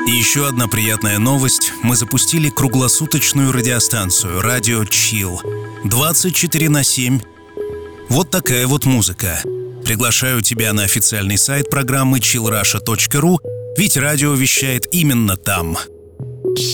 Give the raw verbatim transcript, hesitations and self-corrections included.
И еще одна приятная новость. Мы запустили круглосуточную радиостанцию «Радио Chill». двадцать четыре на семь. Вот такая вот музыка. Приглашаю тебя на официальный сайт программы чилл раша точка ру, ведь радио вещает именно там.